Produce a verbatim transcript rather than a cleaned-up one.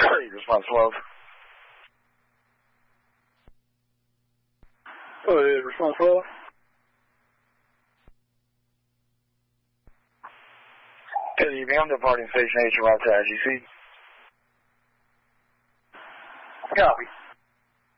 Response twelve. Go ahead, response twelve. Good evening, I'm departing Station H, route to I G C. Copy.